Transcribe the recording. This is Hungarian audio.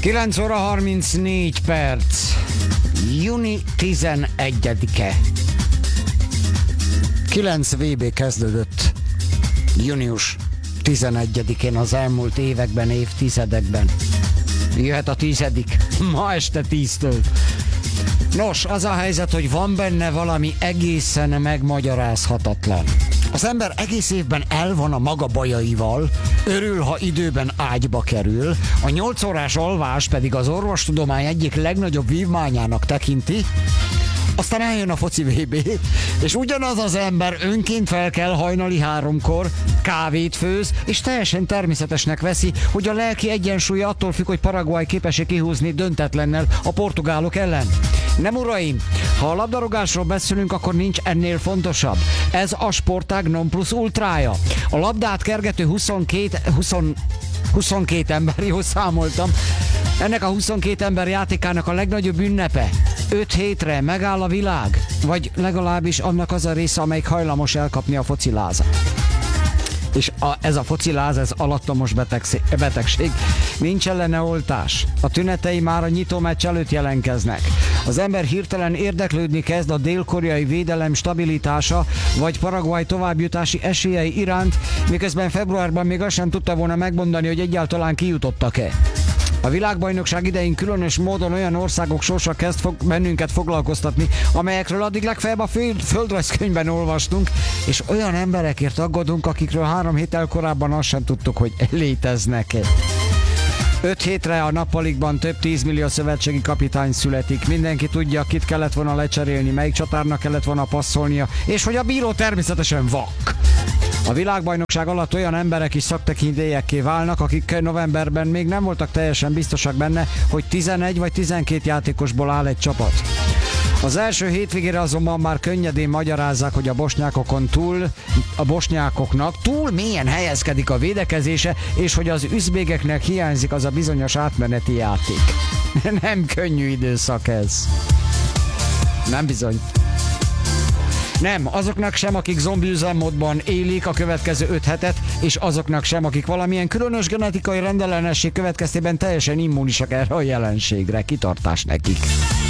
9 óra 34 perc. Júni 11-e. 9 VB kezdődött június 11-én az elmúlt években, évtizedekben. Jöhet a 10. ma este 10-től. Nos, az a helyzet, hogy van benne valami egészen megmagyarázhatatlan. Az ember egész évben el van a maga bajaival, örül, ha időben ágyba kerül, a 8 órás alvás pedig az orvostudomány egyik legnagyobb vívmányának tekinti, aztán eljön a foci VB, és ugyanaz az ember önként fel kell hajnali 3-kor, kávét főz, és teljesen természetesnek veszi, hogy a lelki egyensúlya attól függ, hogy Paraguay képes-e kihúzni döntetlennel a portugálok ellen. Nem uraim, ha a labdarúgásról beszélünk, akkor nincs ennél fontosabb. Ez a sportág non plus ultrája. A labdát kergető 22 ember, jól számoltam. Ennek a 22 ember játékának a legnagyobb ünnepe. 5 hétre megáll a világ, vagy legalábbis annak az a része, amelyik hajlamos elkapni a focilázat. És ez a fociláz, ez alattomos betegség. Nincs ellene oltás. A tünetei már a nyitómeccs előtt jelentkeznek. Az ember hirtelen érdeklődni kezd a dél-koreai védelem stabilitása, vagy Paraguay továbbjutási esélyei iránt, miközben februárban még azt sem tudta volna megmondani, hogy egyáltalán kijutottak-e. A világbajnokság idején különös módon olyan országok sorsa kezd bennünket foglalkoztatni, amelyekről addig legfeljebb a földrajzkönyvben olvastunk, és olyan emberekért aggódunk, akikről 3 héttel korábban azt sem tudtuk, hogy léteznek-e. 5 hétre a nappalikban több 10 millió szövetségi kapitány születik. Mindenki tudja, kit kellett volna lecserélni, melyik csatárnak kellett volna passzolnia, és hogy a bíró természetesen vak. A világbajnokság alatt olyan emberek is szaktekintélyekké válnak, akik novemberben még nem voltak teljesen biztosak benne, hogy 11 vagy 12 játékosból áll egy csapat. Az első hétvégére azonban már könnyedén magyarázzák, hogy a bosnyákoknak túl mélyen helyezkedik a védekezése, és hogy az üzbégeknek hiányzik az a bizonyos átmeneti játék. Nem könnyű időszak ez. Nem bizony. Nem, azoknak sem, akik zombi üzemmódban élik a következő 5 hetet, és azoknak sem, akik valamilyen különös genetikai rendellenesség következtében teljesen immunisak erre a jelenségre. Kitartás nekik.